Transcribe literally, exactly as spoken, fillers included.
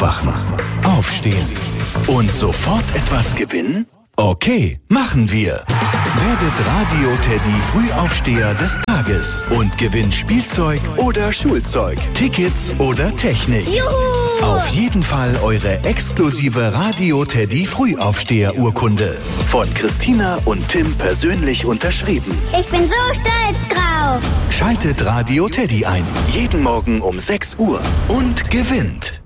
Aufwachen, Aufstehen und sofort etwas gewinnen? Okay, machen wir. Werdet Radio Teddy Frühaufsteher des Tages und gewinnt Spielzeug oder Schulzeug, Tickets oder Technik. Juhu! Auf jeden Fall eure exklusive Radio Teddy Frühaufsteher-Urkunde. Von Christina und Tim persönlich unterschrieben. Ich bin so stolz drauf. Schaltet Radio Teddy ein. Jeden Morgen um sechs Uhr und gewinnt.